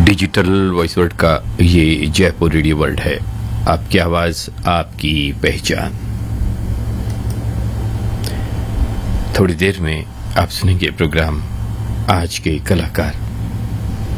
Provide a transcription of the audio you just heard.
Digital voice word का ये Jaipur radio world है। आपकी आवाज, आपकी पहचान। थोड़ी देर में आप सुनेंगे प्रोग्राम आज के कलाकार।